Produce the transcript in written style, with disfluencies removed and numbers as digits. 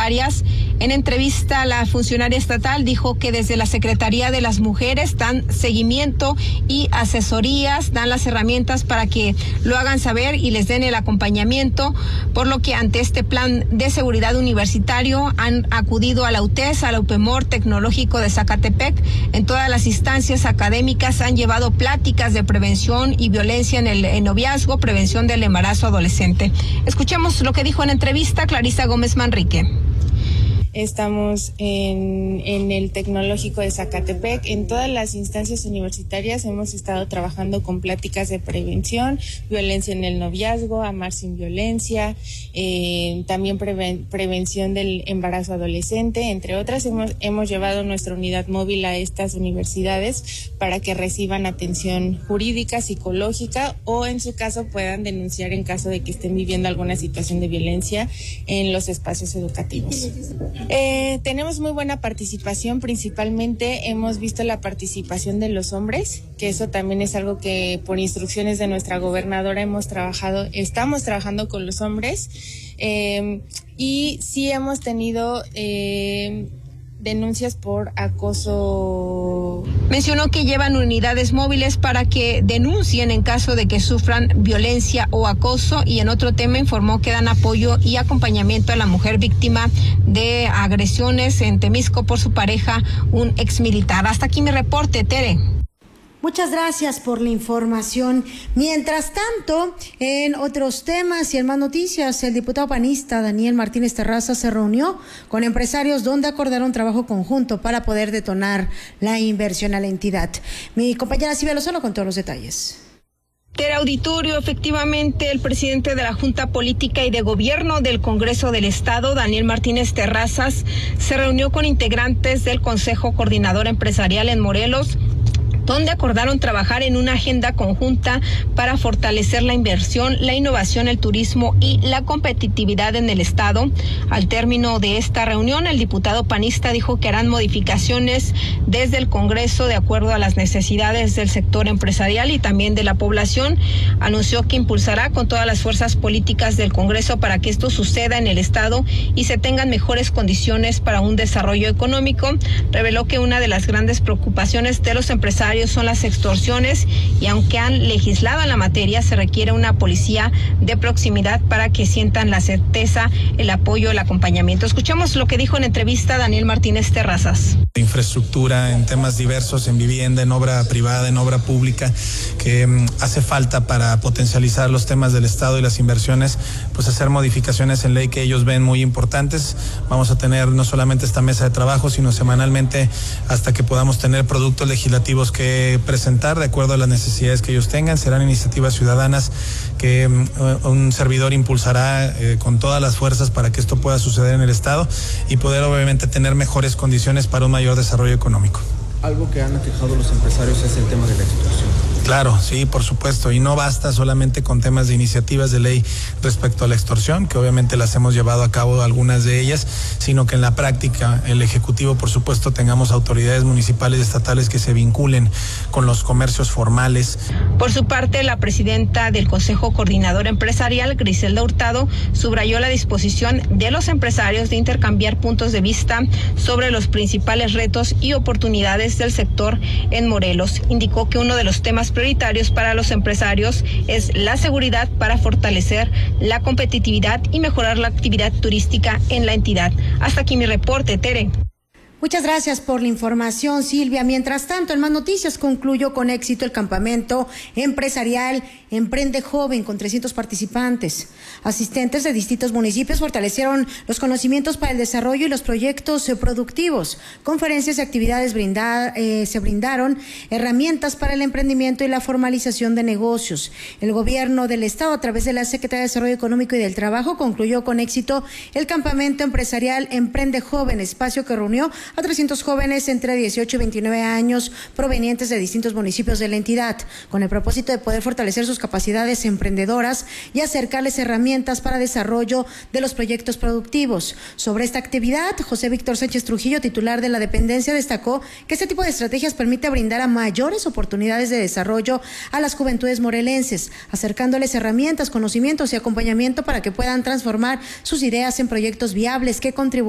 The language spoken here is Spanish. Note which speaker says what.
Speaker 1: universitarias. En entrevista, la funcionaria estatal dijo que desde la Secretaría de las Mujeres dan seguimiento y asesorías, dan las herramientas para que lo hagan saber y les den el acompañamiento, por lo que ante este plan de seguridad universitario han acudido a la UTES, a la UPEMOR Tecnológico de Zacatepec. En todas las instancias académicas han llevado pláticas de prevención y violencia en el noviazgo, prevención del embarazo adolescente. Escuchemos lo que dijo en entrevista Clarisa Gómez Manrique.
Speaker 2: Estamos en el Tecnológico de Zacatepec. En todas las instancias universitarias hemos estado trabajando con pláticas de prevención, violencia en el noviazgo, amar sin violencia, también prevención del embarazo adolescente, entre otras. Hemos llevado nuestra unidad móvil a estas universidades para que reciban atención jurídica, psicológica o en su caso puedan denunciar en caso de que estén viviendo alguna situación de violencia en los espacios educativos. Tenemos muy buena participación, principalmente hemos visto la participación de los hombres, que eso también es algo que por instrucciones de nuestra gobernadora estamos trabajando con los hombres, y sí hemos tenido denuncias por acoso.
Speaker 1: Mencionó que llevan unidades móviles para que denuncien en caso de que sufran violencia o acoso, y en otro tema informó que dan apoyo y acompañamiento a la mujer víctima de agresiones en Temisco por su pareja, un exmilitar. Hasta aquí mi reporte, Tere.
Speaker 3: Muchas gracias por la información. Mientras tanto, en otros temas y en más noticias, el diputado panista Daniel Martínez Terrazas se reunió con empresarios donde acordaron trabajo conjunto para poder detonar la inversión a la entidad. Mi compañera Silvia Lozano con todos los detalles.
Speaker 1: Tere Auditorio, efectivamente, el presidente de la Junta Política y de Gobierno del Congreso del Estado, Daniel Martínez Terrazas, se reunió con integrantes del Consejo Coordinador Empresarial en Morelos, donde acordaron trabajar en una agenda conjunta para fortalecer la inversión, la innovación, el turismo y la competitividad en el Estado. Al término de esta reunión, el diputado panista dijo que harán modificaciones desde el Congreso de acuerdo a las necesidades del sector empresarial y también de la población. Anunció que impulsará con todas las fuerzas políticas del Congreso para que esto suceda en el Estado y se tengan mejores condiciones para un desarrollo económico. Reveló que una de las grandes preocupaciones de los empresarios son las extorsiones, y aunque han legislado en la materia, se requiere una policía de proximidad para que sientan la certeza, el apoyo, el acompañamiento. Escuchamos lo que dijo en entrevista Daniel Martínez Terrazas.
Speaker 4: Infraestructura en temas diversos, en vivienda, en obra privada, en obra pública, que hace falta para potencializar los temas del Estado y las inversiones, pues hacer modificaciones en ley que ellos ven muy importantes. Vamos a tener no solamente esta mesa de trabajo, sino semanalmente hasta que podamos tener productos legislativos que presentar de acuerdo a las necesidades que ellos tengan. Serán iniciativas ciudadanas que un servidor impulsará con todas las fuerzas para que esto pueda suceder en el Estado y poder obviamente tener mejores condiciones para un mayor desarrollo económico.
Speaker 5: Algo que han aquejado los empresarios es el tema de la extorsión.
Speaker 4: Claro, sí, por supuesto, y no basta solamente con temas de iniciativas de ley respecto a la extorsión, que obviamente las hemos llevado a cabo algunas de ellas, sino que en la práctica el Ejecutivo, por supuesto, tengamos autoridades municipales y estatales que se vinculen con los comercios formales.
Speaker 1: Por su parte, la presidenta del Consejo Coordinador Empresarial, Griselda Hurtado, subrayó la disposición de los empresarios de intercambiar puntos de vista sobre los principales retos y oportunidades del sector en Morelos. Indicó que uno de los temas prioritarios para los empresarios es la seguridad para fortalecer la competitividad y mejorar la actividad turística en la entidad. Hasta aquí mi reporte, Tere.
Speaker 3: Muchas gracias por la información, Silvia. Mientras tanto, en más noticias, concluyó con éxito el campamento empresarial Emprende Joven con 300 participantes. Asistentes de distintos municipios fortalecieron los conocimientos para el desarrollo y los proyectos productivos. Conferencias y actividades se brindaron herramientas para el emprendimiento y la formalización de negocios. El gobierno del Estado, a través de la Secretaría de Desarrollo Económico y del Trabajo, concluyó con éxito el campamento empresarial Emprende Joven, espacio que reunió a 300 jóvenes entre 18 y 29 años provenientes de distintos municipios de la entidad, con el propósito de poder fortalecer sus capacidades emprendedoras y acercarles herramientas para desarrollo de los proyectos productivos. Sobre esta actividad, José Víctor Sánchez Trujillo, titular de la dependencia, destacó que este tipo de estrategias permite brindar a mayores oportunidades de desarrollo a las juventudes morelenses, acercándoles herramientas, conocimientos y acompañamiento para que puedan transformar sus ideas en proyectos viables que contribuyan